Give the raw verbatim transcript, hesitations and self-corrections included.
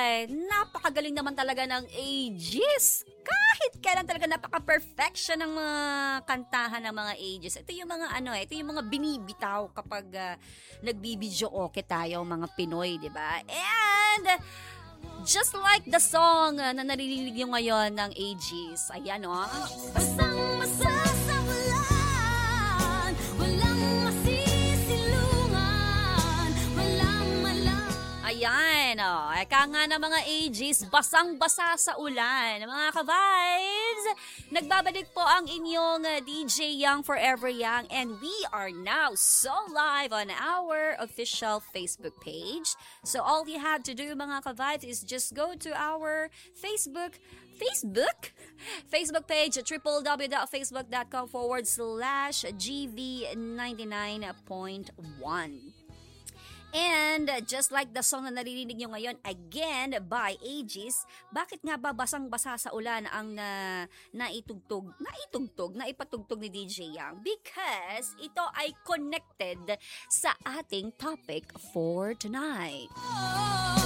napakagaling naman talaga ng Aegis. Kahit kailan talaga napaka-perfection ng mga kantahan ng mga Aegis. Ito yung mga ano, ito yung mga binibitaw kapag uh, nagbibidyo okay tayo mga Pinoy, di ba? And just like the song uh, na naririnig nyo ngayon ng Aegis, ayan o. Oh. Basang-basa sa ulan, walang masisilungan, walang malang. Ayan o, oh. Eka nga ng mga Aegis, basang-basa sa ulan. Mga ka-vibes, nagbabalik po ang inyong uh, D J Young Forever Young, and we are now so live on our official Facebook page. So all you have to do mga ka-vibes is just go to our Facebook Facebook Facebook page at www.facebook.com forward slash GV99.1. And just like the song na naririnig nyo ngayon, again, by Aegis, bakit nga ba basang-basa sa ulan ang na, naitugtog, naitugtog, naipatugtog ni D J Young? Because ito ay connected sa ating topic for tonight.